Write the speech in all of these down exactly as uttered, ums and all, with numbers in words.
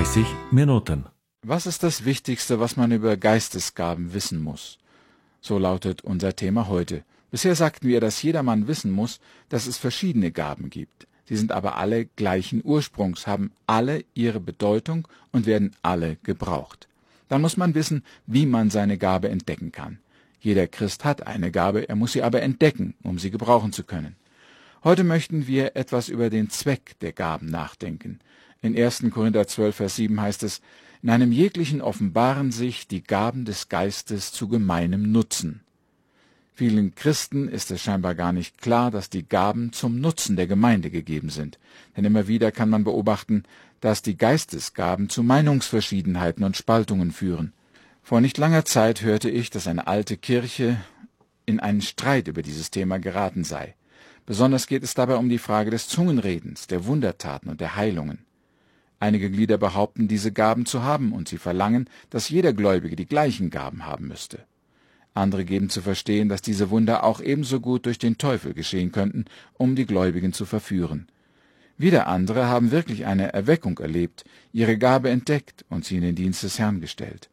dreißig Minuten. Was ist das Wichtigste, was man über Geistesgaben wissen muss? So lautet unser Thema heute. Bisher sagten wir, dass jedermann wissen muss, dass es verschiedene Gaben gibt. Sie sind aber alle gleichen Ursprungs, haben alle ihre Bedeutung und werden alle gebraucht. Dann muss man wissen, wie man seine Gabe entdecken kann. Jeder Christ hat eine Gabe, er muss sie aber entdecken, um sie gebrauchen zu können. Heute möchten wir etwas über den Zweck der Gaben nachdenken. In ersten Korinther zwölf, Vers sieben heißt es, in einem jeglichen offenbaren sich die Gaben des Geistes zu gemeinem Nutzen. Vielen Christen ist es scheinbar gar nicht klar, dass die Gaben zum Nutzen der Gemeinde gegeben sind. Denn immer wieder kann man beobachten, dass die Geistesgaben zu Meinungsverschiedenheiten und Spaltungen führen. Vor nicht langer Zeit hörte ich, dass eine alte Kirche in einen Streit über dieses Thema geraten sei. Besonders geht es dabei um die Frage des Zungenredens, der Wundertaten und der Heilungen. Einige Glieder behaupten, diese Gaben zu haben, und sie verlangen, dass jeder Gläubige die gleichen Gaben haben müsste. Andere geben zu verstehen, dass diese Wunder auch ebenso gut durch den Teufel geschehen könnten, um die Gläubigen zu verführen. Wieder andere haben wirklich eine Erweckung erlebt, ihre Gabe entdeckt und sie in den Dienst des Herrn gestellt.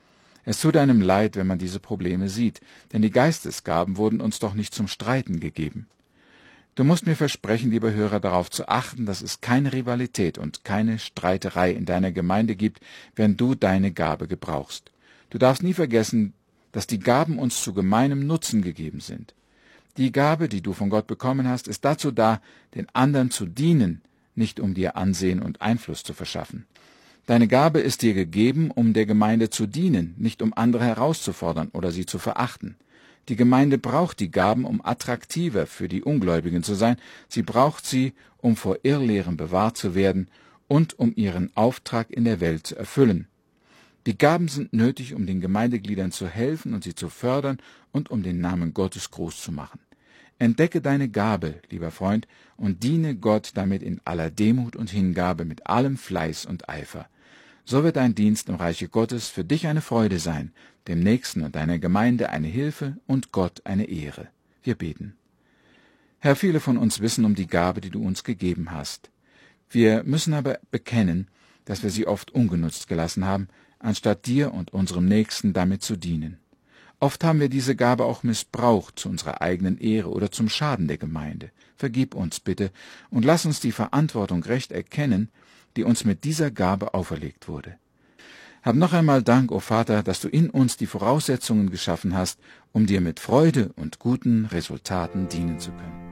Es tut einem leid, wenn man diese Probleme sieht, denn die Geistesgaben wurden uns doch nicht zum Streiten gegeben. Du musst mir versprechen, lieber Hörer, darauf zu achten, dass es keine Rivalität und keine Streiterei in deiner Gemeinde gibt, wenn du deine Gabe gebrauchst. Du darfst nie vergessen, dass die Gaben uns zu gemeinem Nutzen gegeben sind. Die Gabe, die du von Gott bekommen hast, ist dazu da, den anderen zu dienen, nicht um dir Ansehen und Einfluss zu verschaffen. Deine Gabe ist dir gegeben, um der Gemeinde zu dienen, nicht um andere herauszufordern oder sie zu verachten. Die Gemeinde braucht die Gaben, um attraktiver für die Ungläubigen zu sein. Sie braucht sie, um vor Irrlehren bewahrt zu werden und um ihren Auftrag in der Welt zu erfüllen. Die Gaben sind nötig, um den Gemeindegliedern zu helfen und sie zu fördern und um den Namen Gottes groß zu machen. Entdecke deine Gabe, lieber Freund, und diene Gott damit in aller Demut und Hingabe mit allem Fleiß und Eifer. So wird dein Dienst im Reiche Gottes für dich eine Freude sein, dem Nächsten und deiner Gemeinde eine Hilfe und Gott eine Ehre. Wir beten. Herr, viele von uns wissen um die Gabe, die du uns gegeben hast. Wir müssen aber bekennen, dass wir sie oft ungenutzt gelassen haben, anstatt dir und unserem Nächsten damit zu dienen. Oft haben wir diese Gabe auch missbraucht zu unserer eigenen Ehre oder zum Schaden der Gemeinde. Vergib uns bitte und lass uns die Verantwortung recht erkennen, die uns mit dieser Gabe auferlegt wurde. Hab noch einmal Dank, o Vater, dass du in uns die Voraussetzungen geschaffen hast, um dir mit Freude und guten Resultaten dienen zu können.